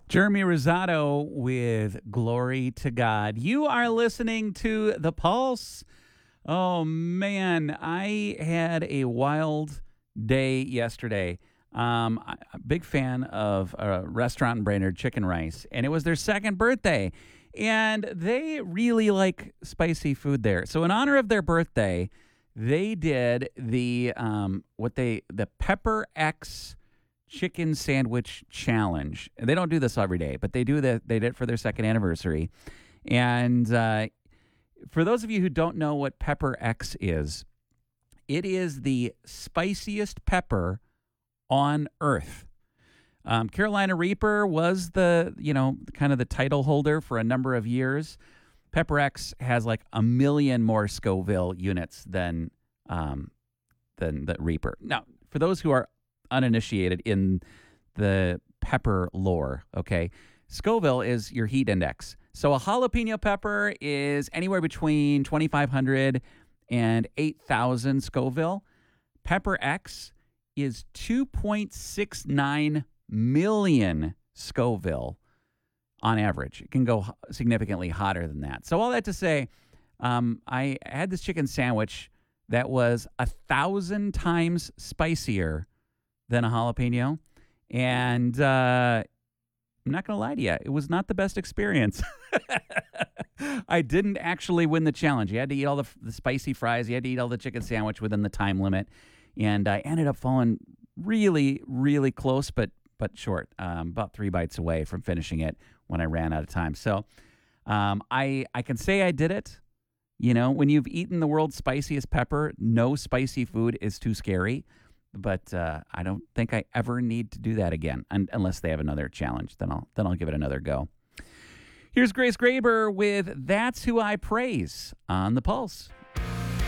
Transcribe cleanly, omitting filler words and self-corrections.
Jeremy Rosado with Glory to God. You are listening to The Pulse. Oh, man, I had a wild day yesterday. I'm a big fan of a restaurant in Brainerd, Chicken Rice, and it was their second birthday. And they really like spicy food there. So in honor of their birthday, they did the Pepper X Chicken Sandwich Challenge. And they don't do this every day, but they did it for their second anniversary. And for those of you who don't know what Pepper X is, it is the spiciest pepper on earth. Carolina Reaper was kind of the title holder for a number of years. Pepper X has like 1 million more Scoville units than the Reaper. Now, for those who are uninitiated in the pepper lore, okay, Scoville is your heat index. So a jalapeno pepper is anywhere between 2,500 and 8,000 Scoville. Pepper X is 2.69 million Scoville on average. It can go significantly hotter than that. So all that to say, I had this chicken sandwich that was 1,000 times spicier than a jalapeno. And I'm not going to lie to you, it was not the best experience. I didn't actually win the challenge. You had to eat all the spicy fries. You had to eat all the chicken sandwich within the time limit. And I ended up falling really, really close, but short, about 3 bites away from finishing it when I ran out of time. So I can say I did it. You know, when you've eaten the world's spiciest pepper, no spicy food is too scary. But I don't think I ever need to do that again, unless they have another challenge. Then I'll give it another go. Here's Grace Graber with "That's Who I Praise" on The Pulse.